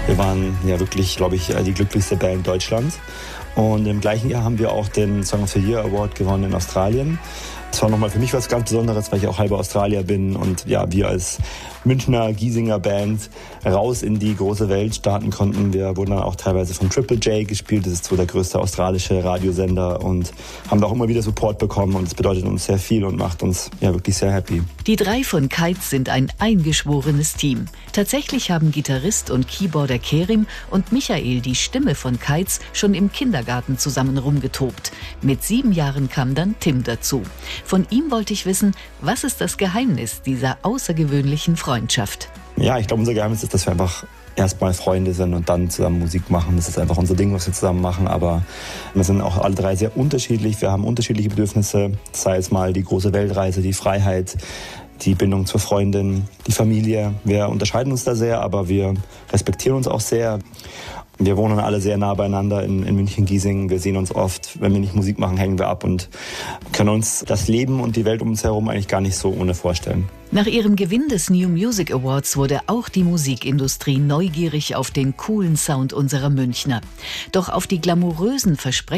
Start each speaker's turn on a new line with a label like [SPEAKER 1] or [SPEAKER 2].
[SPEAKER 1] Wir waren ja wirklich, glaube ich, die glücklichste Band Deutschlands. Und im gleichen Jahr haben wir auch den Song of the Year Award gewonnen in Australien. Das war nochmal für mich was ganz Besonderes, weil ich auch halber Australier bin und ja, wir als Münchner Giesinger Band raus in die große Welt starten konnten. Wir wurden dann auch teilweise von Triple J gespielt, das ist so der größte australische Radiosender, und haben da auch immer wieder Support bekommen, und es bedeutet uns sehr viel und macht uns ja wirklich sehr happy.
[SPEAKER 2] Die drei von Kites sind ein eingeschworenes Team. Tatsächlich haben Gitarrist und Keyboarder Kerim und Michael, die Stimme von Kites, schon im Kindergarten zusammen rumgetobt. Mit 7 Jahren kam dann Tim dazu. Von ihm wollte ich wissen, was ist das Geheimnis dieser außergewöhnlichen Freundschaft?
[SPEAKER 1] Ja, ich glaube, unser Geheimnis ist, dass wir einfach erstmal Freunde sind und dann zusammen Musik machen. Das ist einfach unser Ding, was wir zusammen machen. Aber wir sind auch alle drei sehr unterschiedlich. Wir haben unterschiedliche Bedürfnisse, sei es mal die große Weltreise, die Freiheit, die Bindung zur Freundin, die Familie. Wir unterscheiden uns da sehr, aber wir respektieren uns auch sehr. Wir wohnen alle sehr nah beieinander in München-Giesing. Wir sehen uns oft. Wenn wir nicht Musik machen, hängen wir ab und können uns das Leben und die Welt um uns herum eigentlich gar nicht so ohne vorstellen.
[SPEAKER 2] Nach ihrem Gewinn des New Music Awards wurde auch die Musikindustrie neugierig auf den coolen Sound unserer Münchner. Doch auf die glamourösen Versprechen